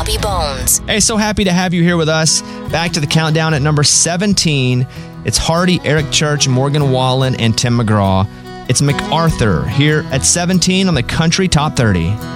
Bobby Bones. Hey, so happy to have you here with us. Back to the countdown at number 17. It's Hardy, Eric Church, Morgan Wallen, and Tim McGraw. It's MacArthur here at 17 on the Country Top 30.